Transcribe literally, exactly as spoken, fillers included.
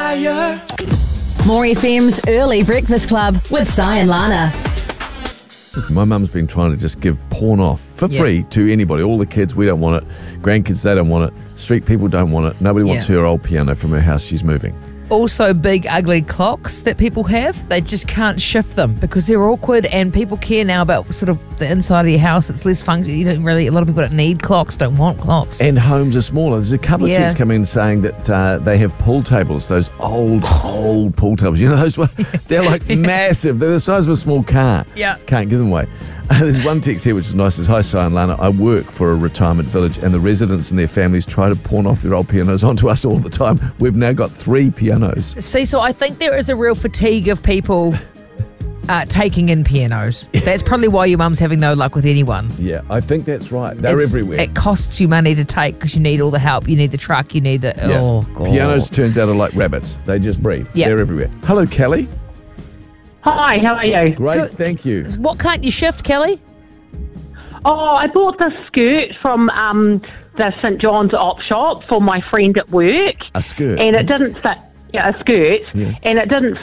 fire. More F M's Early Breakfast Club with Si and Lana. My mum's been trying to just give porn off for Yeah. free to anybody. All the kids, we don't want it. Grandkids, they don't want it. Street people don't want it. Nobody wants Yeah. her old piano from her house. She's moving. Also, big ugly clocks that people have, they just can't shift them because they're awkward, and people care now about sort of the inside of your house. It's less functional. You don't really, a lot of people don't need clocks, don't want clocks. And homes are smaller. There's a couple of Yeah. texts come in saying that uh, they have pool tables, those old, old pool tables. You know those ones? They're like massive. They're the size of a small car. Yeah. Can't give them away. Uh, there's one text here which is nice. It says, hi, Si and Lana. I work for a retirement village and the residents and their families try to pawn off their old pianos onto us all the time. We've now got three pianos. See, so I think there is a real fatigue of people uh, taking in pianos. That's probably why your mum's having no luck with anyone. Yeah, I think that's right. They're It's- everywhere. It costs you money to take because you need all the help. You need the truck. You need the... Yeah. Oh, God. Pianos, turns out, are like rabbits. They just breed. Yeah. They're everywhere. Hello, Kelly. Hi, how are you? Great, Good. thank you. What can't you shift, Kelly? Oh, I bought this skirt from um, the St John's op shop for my friend at work, A skirt. and it didn't fit. Yeah, a skirt, Yeah. and it didn't